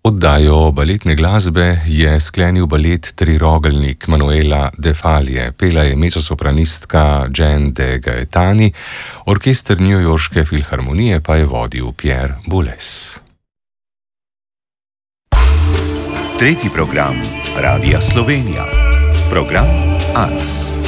Oddajo baletne glasbe je sklenil balet Trirogelnik Manuela De Fallije, pela je mezzosopranistka Jen De Gaetani, orkester newyorške filharmonije pa je vodil Pierre Boulez. Tretji program Radia Slovenija. Program Ars.